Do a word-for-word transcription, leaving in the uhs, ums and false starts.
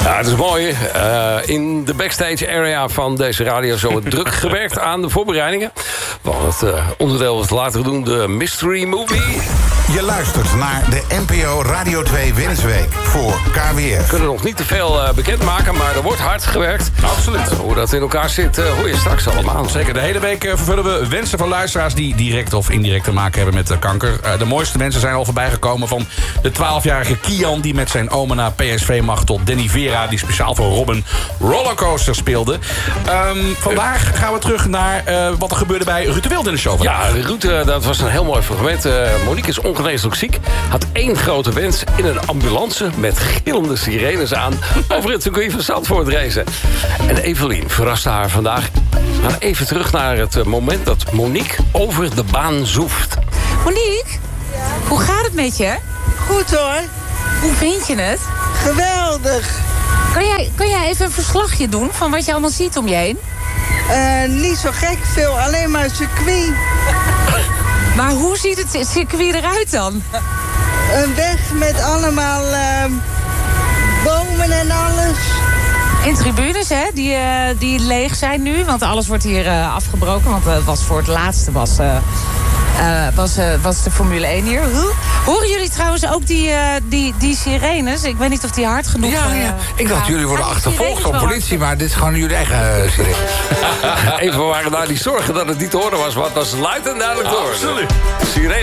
Ja, het is mooi. Uh, in de backstage area van deze radioshow druk gewerkt aan de voorbereidingen. Want het uh, onderdeel wat we later doen, de Mystery Movie. Je luistert naar de N P O Radio twee Winnersweek voor K W F. We kunnen nog niet te veel uh, bekendmaken, maar er wordt hard gewerkt. Absoluut. Uh, hoe dat in elkaar zit, uh, hoor je straks allemaal. Zeker, de hele week uh, vervullen we wensen van luisteraars... die direct of indirect te maken hebben met uh, kanker. Uh, de mooiste mensen zijn al voorbij gekomen van de twaalfjarige Kian... die met zijn oma naar P S V mag, tot Danny Vera... die speciaal voor Robin Rollercoaster speelde. Um, vandaag gaan we terug naar uh, wat er gebeurde bij Ruud de Wild in de show. Ja, Ruud, uh, dat was een heel mooi fragment. Uh, Monique is ongeneeslijk ziek. Had één grote wens in een ambulance met gillende sirenes aan... over het circuit van Zandvoort racen. En Evelien verraste haar vandaag. We gaan even terug naar het moment dat Monique over de baan zoeft. Monique, ja? Hoe gaat het met je? Goed hoor. Hoe vind je het? Geweldig. Kan jij, kan jij even een verslagje doen van wat je allemaal ziet om je heen? Uh, niet zo gek veel, alleen maar circuit. Maar hoe ziet het circuit eruit dan? Een weg met allemaal uh, bomen en alles. En tribunes, hè, die, uh, die leeg zijn nu. Want alles wordt hier uh, afgebroken. Want het uh, was voor het laatste was, uh, uh, was, uh, was de Formule één hier. Huh? Horen jullie trouwens ook die, uh, die, die sirenes? Ik weet niet of die hard genoeg zijn. Ja, ja. Ik dacht, jullie worden achtervolgd door politie... maar dit is gewoon jullie eigen uh, sirene. Even waren daar die zorgen dat het niet te horen was... want het was luid en duidelijk te horen. Absoluut. Sirene.